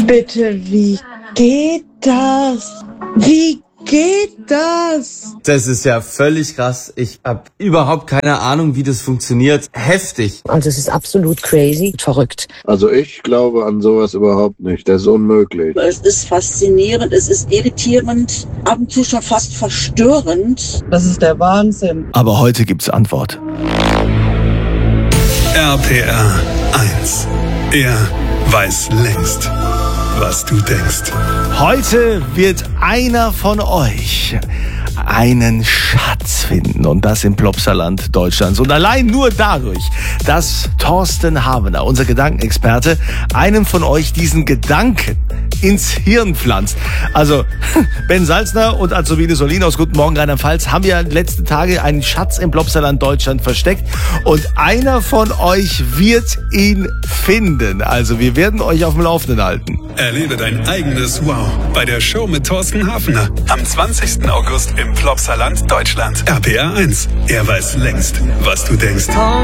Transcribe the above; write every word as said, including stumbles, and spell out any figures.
Bitte, wie geht das? Wie geht das? Das ist ja völlig krass. Ich habe überhaupt keine Ahnung, wie das funktioniert. Heftig. Also es ist absolut crazy, verrückt. Also ich glaube an sowas überhaupt nicht. Das ist unmöglich. Es ist faszinierend, es ist irritierend, ab und zu schon fast verstörend. Das ist der Wahnsinn. Aber heute gibt's Antwort. R P R eins. Er weiß längst, was du denkst. Heute wird einer von euch einen Schatz finden, und das im Plopsaland Deutschlands. Und allein nur dadurch, dass Thorsten Havener, unser Gedankenexperte, einem von euch diesen Gedanken ins Hirn pflanzt. Also Ben Salzner und Azubine Solin aus Guten Morgen Rheinland-Pfalz haben ja letzte Tage einen Schatz im Plopsaland Deutschland versteckt, und einer von euch wird ihn finden. Also wir werden euch auf dem Laufenden halten. Erlebe dein eigenes Wow bei der Show mit Thorsten Havener am zwanzigsten August im Plopsaland Deutschland. R P R eins. Er weiß längst, was du denkst.